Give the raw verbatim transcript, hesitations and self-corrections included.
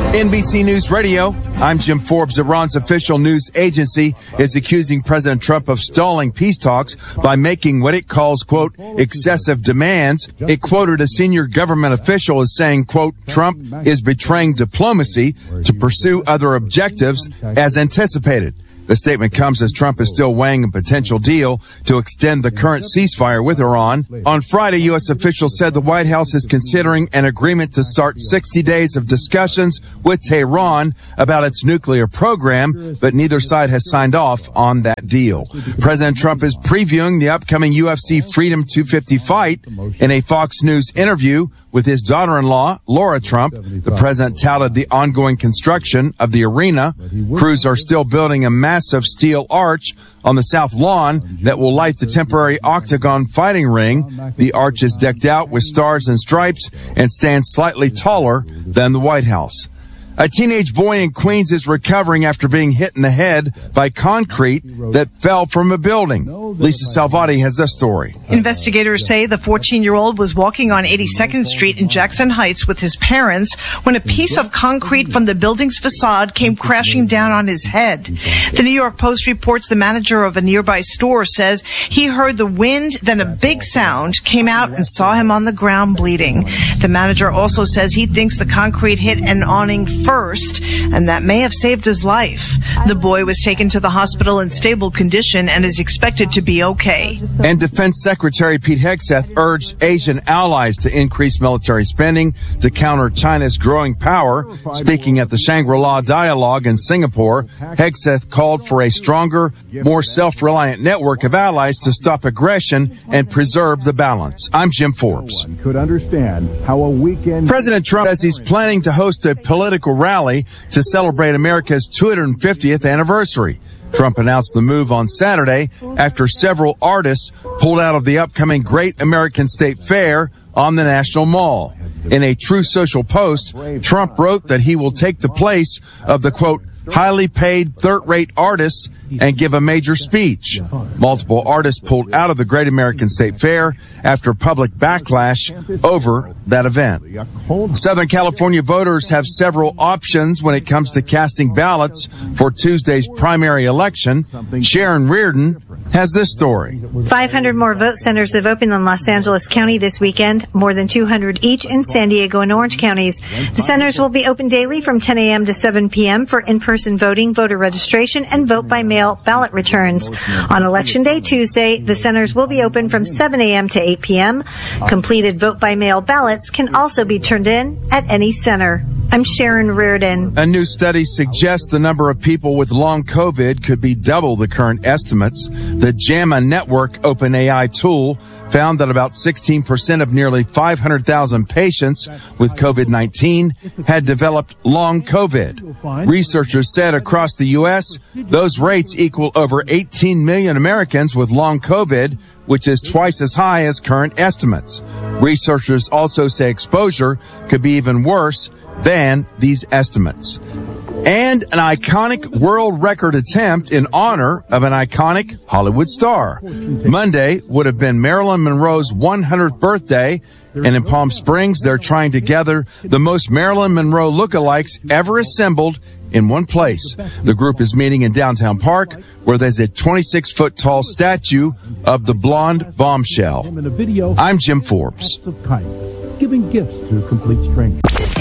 N B C News Radio, I'm Jim Forbes. Iran's official news agency is accusing President Trump of stalling peace talks by making what it calls, quote, excessive demands. It quoted a senior government official as saying, quote, Trump is betraying diplomacy to pursue other objectives as anticipated. The statement comes as Trump is still weighing a potential deal to extend the current ceasefire with Iran. On Friday, U S officials said the White House is considering an agreement to start sixty days of discussions with Tehran about its nuclear program, but neither side has signed off on that deal. President Trump is previewing the upcoming U F C Freedom two fifty fight. In a Fox News interview with his daughter-in-law, Laura Trump, the president touted the ongoing construction of the arena. Crews are still building a massive steel arch on the south lawn that will light the temporary octagon fighting ring. The arch is decked out with stars and stripes and stands slightly taller than the White House. A teenage boy in Queens is recovering after being hit in the head by concrete that fell from a building. Lisa Salvati has this story. Investigators say the fourteen-year-old was walking on eighty-second Street in Jackson Heights with his parents when a piece of concrete from the building's facade came crashing down on his head. The New York Post reports the manager of a nearby store says he heard the wind, then a big sound came out and saw him on the ground bleeding. The manager also says he thinks the concrete hit an awning first, and that may have saved his life. The boy was taken to the hospital in stable condition and is expected to be okay. And Defense Secretary Pete Hegseth urged Asian allies to increase military spending to counter China's growing power. Speaking at the Shangri-La Dialogue in Singapore, Hegseth called for a stronger, more self-reliant network of allies to stop aggression and preserve the balance. I'm Jim Forbes. Could understand how a weekend. President Trump says he's planning to host a political rally to celebrate America's two hundred fiftieth anniversary. Trump announced the move on Saturday after several artists pulled out of the upcoming Great American State Fair on the National Mall. In a Truth Social post, Trump wrote that he will take the place of the, quote, highly paid third-rate artists and give a major speech. Multiple artists pulled out of the Great American State Fair after public backlash over that event. Southern California voters have several options when it comes to casting ballots for Tuesday's primary election. Sharon Reardon has this story. five hundred more vote centers have opened in Los Angeles County this weekend, more than two hundred each in San Diego and Orange counties. The centers will be open daily from ten a.m. to seven p.m. for in-person voting, voter registration, and vote-by-mail ballot returns. On Election Day, Tuesday, the centers will be open from seven a.m. to eight p.m. Completed vote-by-mail ballots can also be turned in at any center. I'm Sharon Reardon. A new study suggests the number of people with long COVID could be double the current estimates. The JAMA Network OpenAI tool found that about sixteen percent of nearly five hundred thousand patients with COVID nineteen had developed long COVID. Researchers said across the U S, those rates equal over eighteen million Americans with long COVID, which is twice as high as current estimates. Researchers also say exposure could be even worse than these estimates. And an iconic world record attempt in honor of an iconic Hollywood star. Monday would have been Marilyn Monroe's one hundredth birthday, and in Palm Springs, they're trying to gather the most Marilyn Monroe lookalikes ever assembled in one place. The group is meeting in downtown Park, where there's a twenty-six foot tall statue of the blonde bombshell. I'm Jim Forbes. Giving gifts to complete strangers.